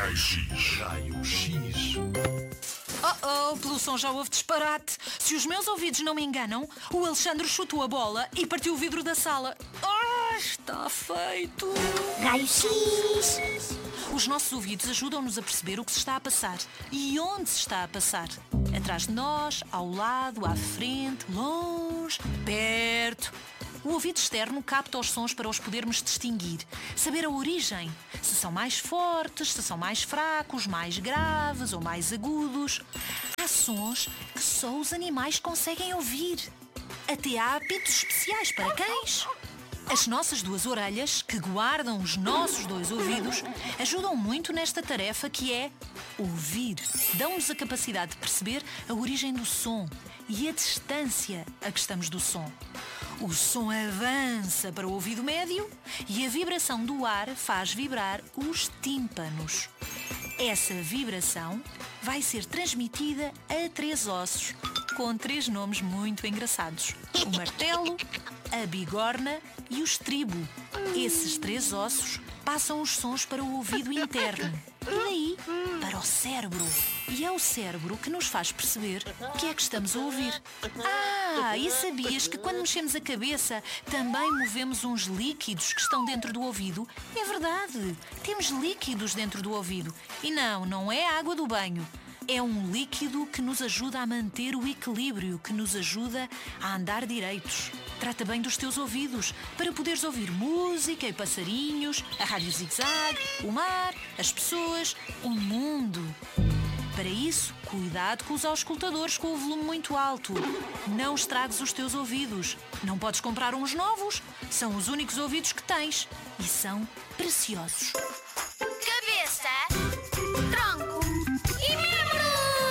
Raio X. Pelo som já houve disparate. Se os meus ouvidos não me enganam, o Alexandre chutou a bola e partiu o vidro da sala. Está feito! Raio X. Os nossos ouvidos ajudam-nos a perceber o que se está a passar e onde se está a passar. Atrás de nós, ao lado, à frente, longe, perto. O ouvido externo capta os sons para os podermos distinguir, saber a origem, se são mais fortes, se são mais fracos, mais graves ou mais agudos. Há sons que só os animais conseguem ouvir. Até há apitos especiais para cães. As nossas duas orelhas, que guardam os nossos dois ouvidos, ajudam muito nesta tarefa que é ouvir. Dão-nos a capacidade de perceber a origem do som e a distância a que estamos do som. O som avança para o ouvido médio e a vibração do ar faz vibrar os tímpanos. Essa vibração vai ser transmitida a 3 ossos, com 3 nomes muito engraçados: o martelo, a bigorna e o estribo. Esses 3 ossos passam os sons para o ouvido interno e daí para o cérebro. E é o cérebro que nos faz perceber o que é que estamos a ouvir. E sabias que quando mexemos a cabeça também movemos uns líquidos que estão dentro do ouvido? É verdade, temos líquidos dentro do ouvido. E não é a água do banho. É um líquido que nos ajuda a manter o equilíbrio, que nos ajuda a andar direitos. Trata bem dos teus ouvidos, para poderes ouvir música e passarinhos, a rádio zig-zag, o mar, as pessoas, o mundo. Para isso, cuidado com os auscultadores com o volume muito alto. Não estragues os teus ouvidos. Não podes comprar uns novos. São os únicos ouvidos que tens e são preciosos.